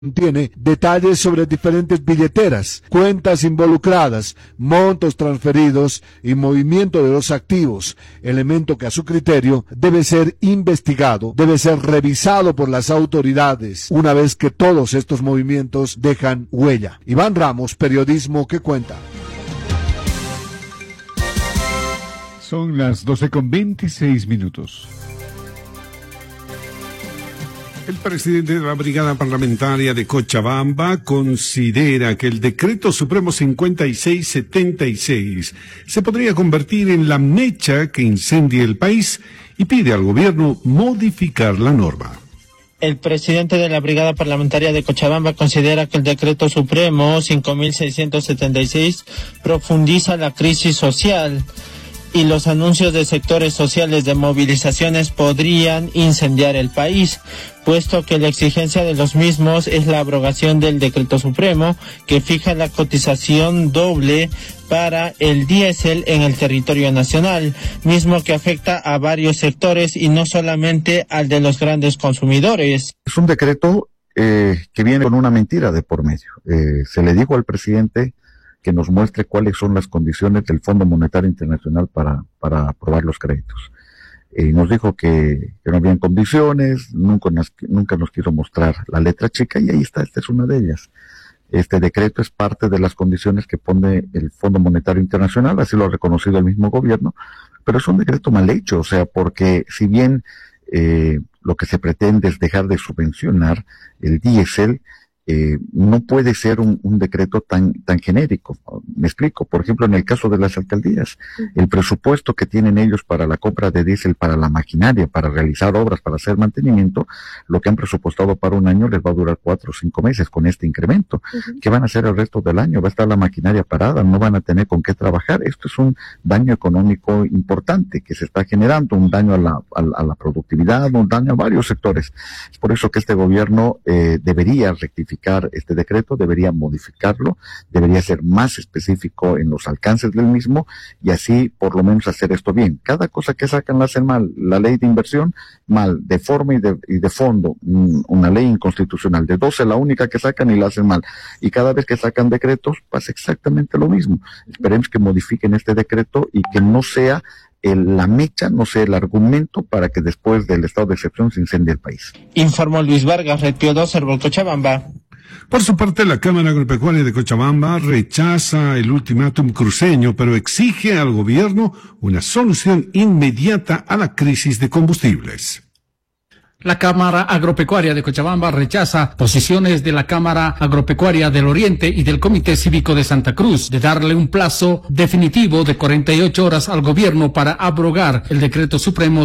Contiene detalles sobre diferentes billeteras, cuentas involucradas, montos transferidos y movimiento de los activos, elemento que a su criterio debe ser investigado, debe ser revisado por las autoridades una vez que todos estos movimientos dejan huella. Iván Ramos, Periodismo que Cuenta. Son las 12:26. El presidente de la Brigada Parlamentaria de Cochabamba considera que el Decreto Supremo 5676 se podría convertir en la mecha que incendie el país y pide al gobierno modificar la norma. El presidente de la Brigada Parlamentaria de Cochabamba considera que el Decreto Supremo 5676 profundiza la crisis social y los anuncios de sectores sociales de movilizaciones podrían incendiar el país, puesto que la exigencia de los mismos es la abrogación del Decreto Supremo que fija la cotización doble para el diésel en el territorio nacional, mismo que afecta a varios sectores y no solamente al de los grandes consumidores. Es un decreto que viene con una mentira de por medio. Se le dijo al presidente que nos muestre cuáles son las condiciones del Fondo Monetario Internacional para aprobar los créditos. Nos dijo que no habían condiciones, nunca nos quiso mostrar la letra chica y ahí está, esta es una de ellas. Este decreto es parte de las condiciones que pone el Fondo Monetario Internacional, así lo ha reconocido el mismo gobierno, pero es un decreto mal hecho, o sea, porque si bien lo que se pretende es dejar de subvencionar el diésel, no puede ser un decreto tan genérico. Me explico. Por ejemplo, en el caso de las alcaldías, el presupuesto que tienen ellos para la compra de diésel, para la maquinaria, para realizar obras, para hacer mantenimiento, lo que han presupuestado para un año les va a durar 4 o 5 meses con este incremento. ¿Qué van a hacer el resto del año? Va a estar la maquinaria parada, no van a tener con qué trabajar. Esto es un daño económico importante que se está generando, un daño a la productividad, un daño a varios sectores. Es por eso que este gobierno debería rectificar este decreto, debería modificarlo, debería ser más específico en los alcances del mismo y así por lo menos hacer esto bien. Cada cosa que sacan la hacen mal. La ley de inversión, mal, de forma y de fondo, una ley inconstitucional. De 12 la única que sacan y la hacen mal. Y cada vez que sacan decretos pasa exactamente lo mismo. Esperemos que modifiquen este decreto y que no sea la mecha, no sea el argumento para que después del estado de excepción se incendie el país. Informó Luis Vargas, Red Pío 2, Herbol, Cochabamba. Por su parte, la Cámara Agropecuaria de Cochabamba rechaza el ultimátum cruceño, pero exige al gobierno una solución inmediata a la crisis de combustibles. La Cámara Agropecuaria de Cochabamba rechaza posiciones de la Cámara Agropecuaria del Oriente y del Comité Cívico de Santa Cruz de darle un plazo definitivo de 48 horas al gobierno para abrogar el Decreto Supremo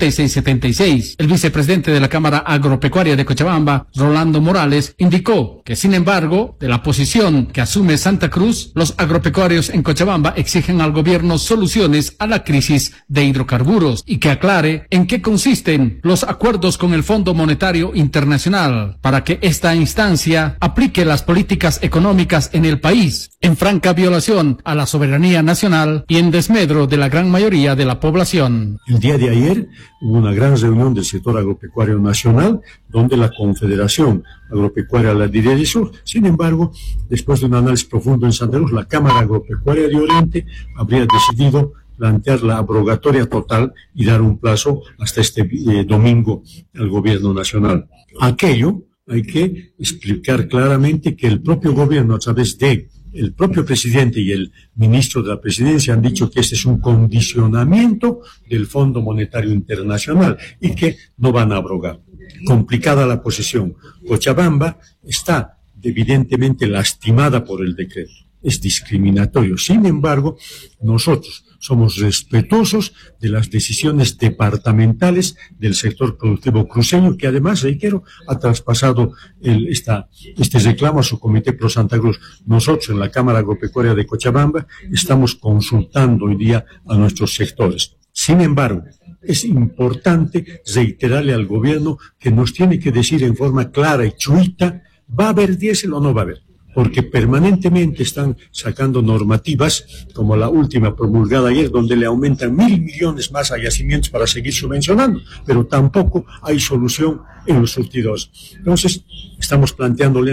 5676. El vicepresidente de la Cámara Agropecuaria de Cochabamba, Rolando Morales, indicó que, sin embargo, de la posición que asume Santa Cruz, los agropecuarios en Cochabamba exigen al gobierno soluciones a la crisis de hidrocarburos y que aclare en qué consisten los acuerdos con el Fondo Monetario Internacional para que esta instancia aplique las políticas económicas en el país, en franca violación a la soberanía nacional y en desmedro de la gran mayoría de la población. El día de ayer hubo una gran reunión del sector agropecuario nacional, donde la Confederación Agropecuaria la liderizó. Sin embargo, después de un análisis profundo en Santa Cruz, la Cámara Agropecuaria de Oriente habría decidido plantear la abrogatoria total y dar un plazo hasta este domingo al gobierno nacional. Aquello hay que explicar claramente que el propio gobierno, a través de el propio presidente y el ministro de la presidencia, han dicho que este es un condicionamiento del Fondo Monetario Internacional y que no van a abrogar. Complicada la posición. Cochabamba está evidentemente lastimada por el decreto. Es discriminatorio. Sin embargo, nosotros somos respetuosos de las decisiones departamentales del sector productivo cruceño, que además, reitero, ha traspasado este reclamo a su Comité Pro Santa Cruz. Nosotros en la Cámara Agropecuaria de Cochabamba estamos consultando hoy día a nuestros sectores. Sin embargo, es importante reiterarle al gobierno que nos tiene que decir en forma clara y chuita, ¿va a haber diésel o no va a haber? porque permanentemente están sacando normativas, como la última promulgada ayer, donde le aumentan 1.000 millones más a yacimientos para seguir subvencionando, pero tampoco hay solución en los surtidores. Entonces, estamos planteándole